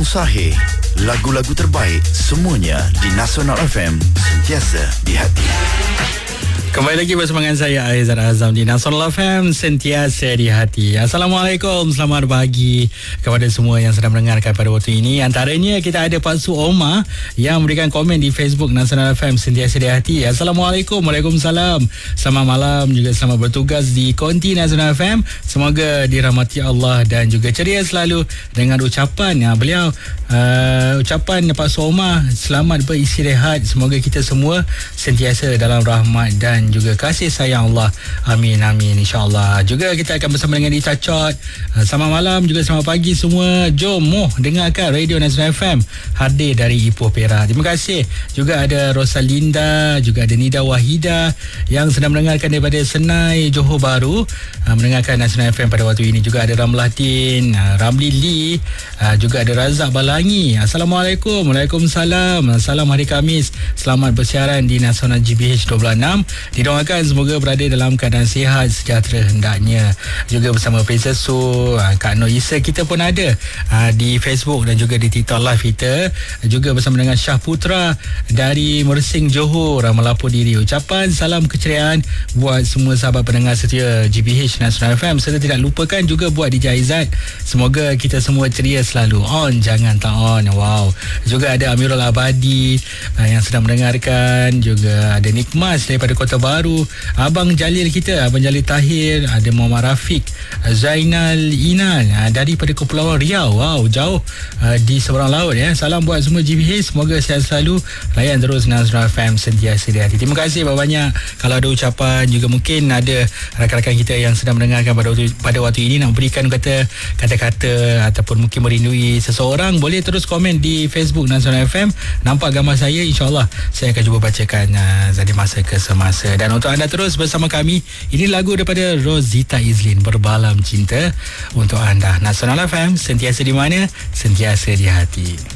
Sahih. Lagu-lagu terbaik semuanya di Nasional FM, sentiasa di hati. Kembali lagi bersama dengan saya Aizat Azam di Nasional FM, sentiasa di hati. Assalamualaikum, selamat pagi kepada semua yang sedang mendengarkan pada waktu ini. Antaranya kita ada Pak Su Omar yang memberikan komen di Facebook Nasional FM, sentiasa di hati. Assalamualaikum, waalaikumsalam. Selamat malam, juga selamat bertugas di Konti Nasional FM. Semoga dirahmati Allah dan juga ceria selalu dengan ucapan beliau. Ucapan Pak Su Omar, selamat beristirahat. Semoga kita semua sentiasa dalam rahmat dan juga kasih sayang Allah. Amin, amin, insyaAllah. Juga kita akan bersama dengan Ita Chot. Selamat malam, juga selamat pagi semua. Jom dengarkan Radio Nasional FM, hadir dari Ipoh Perak. Terima kasih. Juga ada Rosalinda, juga ada Nida Wahida yang sedang mendengarkan daripada Senai, Johor Bahru, mendengarkan Nasional FM pada waktu ini. Juga ada Ramlahdin, Ramli Lee, juga ada Razak Balangi. Assalamualaikum, waalaikumsalam. Salam hari Khamis, selamat bersiaran di Nasional GBH 26. Didoakan semoga berada dalam keadaan sihat, sejahtera hendaknya. Juga bersama Faisal Su, Kak Nur Isa kita pun ada di Facebook dan juga di TikTok live kita. Juga bersama dengan Syah Putra dari Mersing, Johor, melapor diri. Ucapan salam keceriaan buat semua sahabat pendengar setia GBH Nasional FM. Serta tidak lupakan juga buat DJ Aizat. Semoga kita semua ceria selalu. On, jangan tak on. Wow. Juga ada Amirul Abadi yang sedang mendengarkan. Juga ada Nikmas daripada Kota Baru, Abang Jalil kita, Abang Jalil Tahir, ada Muhammad Rafiq, Zainal Inal daripada Kepulauan Riau. Wow, jauh di seberang laut ya. Salam buat semua GBH, semoga sihat selalu. Layan terus Nasional FM, sentiasa di hati. Terima kasih banyak-banyak. Kalau ada ucapan, juga mungkin ada rakan-rakan kita yang sedang mendengarkan pada waktu ini nak berikan kata-kata ataupun mungkin merindui seseorang, boleh terus komen di Facebook Nasional FM. Nampak gambar saya, insyaAllah saya akan cuba bacakan dari masa ke semasa. Dan untuk anda terus bersama kami, ini lagu daripada Rosita Izlin, Berbalam Cinta untuk anda. Nasional FM, sentiasa di mana, sentiasa di hati.